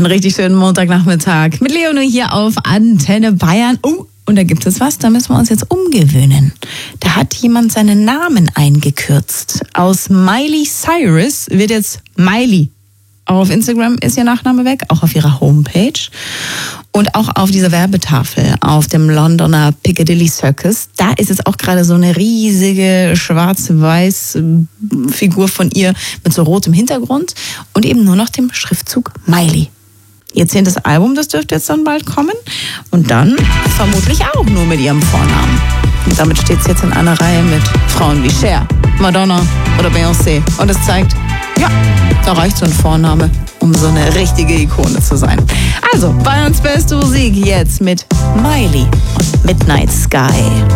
Einen richtig schönen Montagnachmittag mit Leonie hier auf Antenne Bayern. Oh, und da gibt es was, da müssen wir uns jetzt umgewöhnen. Da hat jemand seinen Namen eingekürzt. Aus Miley Cyrus wird jetzt Miley. Auch auf Instagram ist ihr Nachname weg, auch auf ihrer Homepage. Und auch auf dieser Werbetafel auf dem Londoner Piccadilly Circus, da ist jetzt auch gerade so eine riesige schwarz-weiß Figur von ihr mit so rotem Hintergrund und eben nur noch dem Schriftzug Miley. Ihr 10. Album, das dürfte jetzt dann bald kommen. Und dann vermutlich auch nur mit ihrem Vornamen. Und damit steht es jetzt in einer Reihe mit Frauen wie Cher, Madonna oder Beyoncé. Und es zeigt, ja, da reicht so ein Vorname, um so eine richtige Ikone zu sein. Also, Bayerns beste Musik jetzt mit Miley und Midnight Sky.